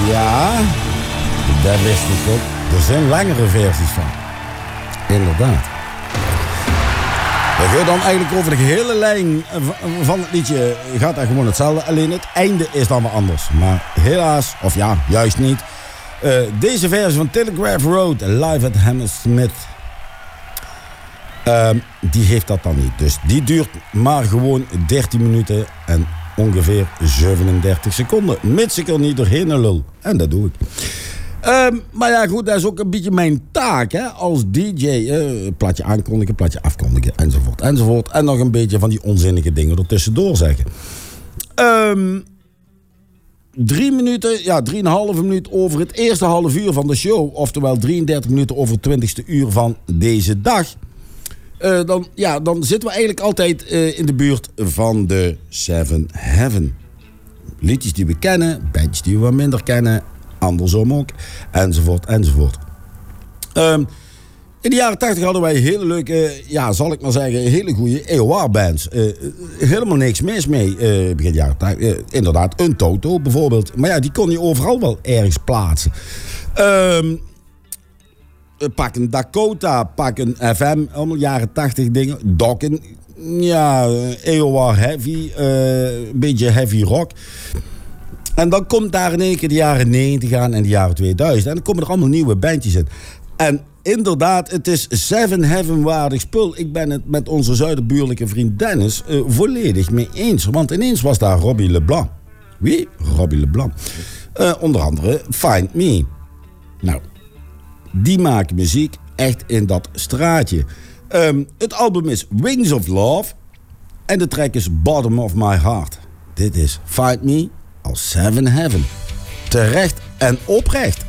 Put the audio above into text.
Ja, dat wist ik ook. Er zijn langere versies van. Inderdaad. Dat gaat dan eigenlijk over de hele lijn van het liedje. Gaat daar gewoon hetzelfde. Alleen het einde is dan weer anders. Maar helaas, of ja, juist niet. Deze versie van Telegraph Road, Live at Hammersmith. Die heeft dat dan niet. Dus die duurt maar gewoon 13 minuten en ongeveer 37 seconden. Mits ik er niet doorheen lul. En dat doe ik. Maar ja, goed, dat is ook een beetje mijn taak, hè, als DJ. Plaatje aankondigen, plaatje afkondigen, enzovoort, enzovoort. En nog een beetje van die onzinnige dingen ertussendoor zeggen. 3 minuten, ja, 3,5 minuut over het eerste half uur van de show. Oftewel 33 minuten over het 20ste uur van deze dag. Dan zitten we eigenlijk altijd in de buurt van de Seven Heaven. Liedjes die we kennen, bandjes die we wat minder kennen, andersom ook, enzovoort, enzovoort. In de jaren 80 hadden wij hele leuke, ja, zal ik maar zeggen, hele goede EOR-bands. Helemaal niks mis mee. Begin jaren 80, inderdaad, een Toto bijvoorbeeld. Maar ja, die kon je overal wel ergens plaatsen. Pak een Dakota, pak een FM, allemaal jaren 80 dingen. Dokken, ja, EOR heavy, een beetje heavy rock. En dan komt daar in één keer de jaren 90 aan en de jaren 2000. En dan komen er allemaal nieuwe bandjes in. En inderdaad, het is Seven Heaven waardig spul. Ik ben het met onze zuiderbuurlijke vriend Dennis volledig mee eens. Want ineens was daar Robbie LeBlanc. Wie? Robbie LeBlanc. Onder andere Find Me. Nou, die maken muziek echt in dat straatje. Het album is Wings of Love. En de track is Bottom of My Heart. Dit is Find Me als Seven Heaven. Terecht en oprecht.